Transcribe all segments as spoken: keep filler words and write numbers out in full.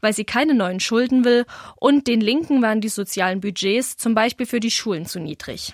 weil sie keine neuen Schulden will. Und den Linken waren die sozialen Budgets, zum Beispiel für die Schulen, zu niedrig.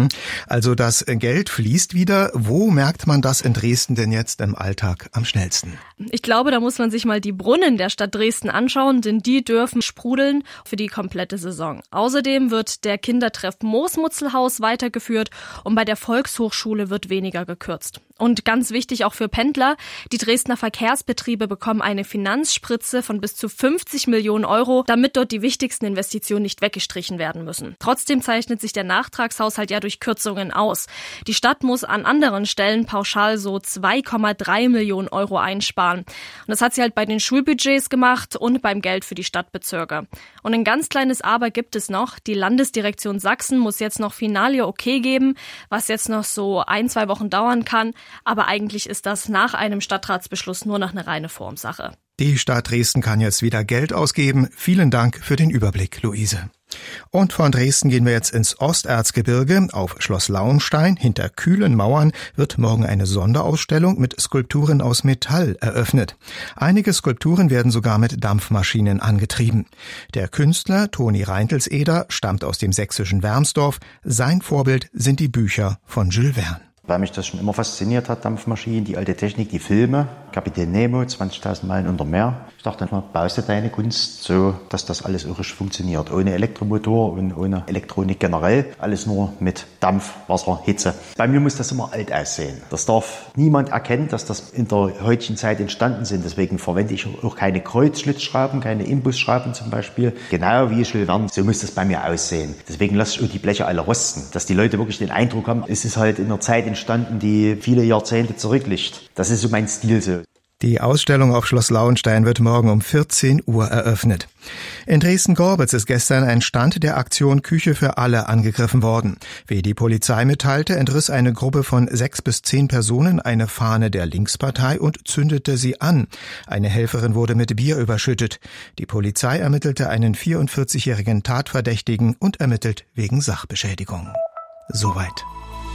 Also das Geld fließt wieder. Wo merkt man das in Dresden denn jetzt im Alltag am schnellsten? Ich glaube, da muss man sich mal die Brunnen der Stadt Dresden anschauen, denn die dürfen sprudeln für die komplette Saison. Außerdem wird der Kindertreff Moosmutzelhaus weitergeführt und bei der Volkshochschule wird weniger gekürzt. Und ganz wichtig auch für Pendler, die Dresdner Verkehrsbetriebe bekommen eine Finanzspritze von bis zu fünfzig Millionen Euro, damit dort die wichtigsten Investitionen nicht weggestrichen werden müssen. Trotzdem zeichnet sich der Nachtragshaushalt ja durch Kürzungen aus. Die Stadt muss an anderen Stellen pauschal so zwei Komma drei Millionen Euro einsparen. Und das hat sie halt bei den Schulbudgets gemacht und beim Geld für die Stadtbezirke. Und ein ganz kleines Aber gibt es noch. Die Landesdirektion Sachsen muss jetzt noch Finalie okay geben, was jetzt noch so ein, zwei Wochen dauern kann. Aber eigentlich ist das nach einem Stadtratsbeschluss nur noch eine reine Formsache. Die Stadt Dresden kann jetzt wieder Geld ausgeben. Vielen Dank für den Überblick, Luise. Und von Dresden gehen wir jetzt ins Osterzgebirge. Auf Schloss Lauenstein, hinter kühlen Mauern, wird morgen eine Sonderausstellung mit Skulpturen aus Metall eröffnet. Einige Skulpturen werden sogar mit Dampfmaschinen angetrieben. Der Künstler Toni Reintelseder stammt aus dem sächsischen Wermsdorf. Sein Vorbild sind die Bücher von Jules Verne. Weil mich das schon immer fasziniert hat, Dampfmaschinen, die alte Technik, die Filme. Kapitän Nemo, zwanzigtausend Meilen unter Meer. Ich dachte manchmal, baust du deine Kunst so, dass das alles irrisch funktioniert. Ohne Elektromotor und ohne Elektronik generell. Alles nur mit Dampf, Wasser, Hitze. Bei mir muss das immer alt aussehen. Das darf niemand erkennen, dass das in der heutigen Zeit entstanden sind. Deswegen verwende ich auch keine Kreuzschlitzschrauben, keine Imbusschrauben zum Beispiel. Genau wie Jules Verne, so muss das bei mir aussehen. Deswegen lasse ich auch die Bleche alle rosten. Dass die Leute wirklich den Eindruck haben, es ist halt in einer Zeit entstanden, die viele Jahrzehnte zurückliegt. Das ist so mein Stil so. Die Ausstellung auf Schloss Lauenstein wird morgen um vierzehn Uhr eröffnet. In Dresden-Gorbitz ist gestern ein Stand der Aktion Küche für alle angegriffen worden. Wie die Polizei mitteilte, entriss eine Gruppe von sechs bis zehn Personen eine Fahne der Linkspartei und zündete sie an. Eine Helferin wurde mit Bier überschüttet. Die Polizei ermittelte einen vierundvierzigjährigen Tatverdächtigen und ermittelt wegen Sachbeschädigung. Soweit.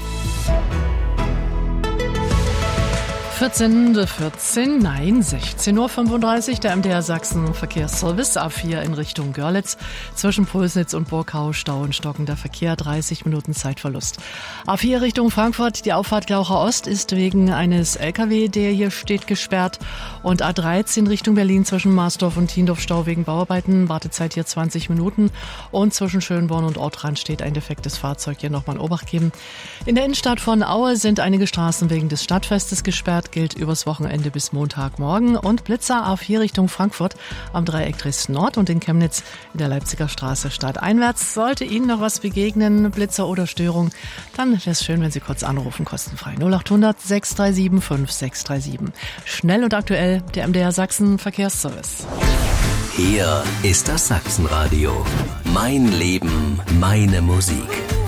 vierzehn Uhr vierzehn, nein, sechzehn Uhr fünfunddreißig, der M D R Sachsen Verkehrsservice, A vier in Richtung Görlitz. Zwischen Pulsnitz und Burgau Stau und stockender Verkehr, dreißig Minuten Zeitverlust. A vier Richtung Frankfurt, die Auffahrt Glaucher Ost ist wegen eines L K W, der hier steht, gesperrt. Und A dreizehn Richtung Berlin zwischen Marsdorf und Tiendorf Stau wegen Bauarbeiten, Wartezeit hier zwanzig Minuten. Und zwischen Schönborn und Ortrand steht ein defektes Fahrzeug, hier nochmal Obacht geben. In der Innenstadt von Aue sind einige Straßen wegen des Stadtfestes gesperrt. Gilt übers Wochenende bis Montagmorgen. Und Blitzer A vier Richtung Frankfurt am Dreieck Dresden Nord und in Chemnitz in der Leipziger Straße stadteinwärts. Sollte Ihnen noch was begegnen, Blitzer oder Störung, dann wäre es schön, wenn Sie kurz anrufen, kostenfrei. null acht hundert sechs drei sieben fünf sechs drei sieben. Schnell und aktuell, der M D R Sachsen Verkehrsservice. Hier ist das Sachsenradio. Mein Leben, meine Musik.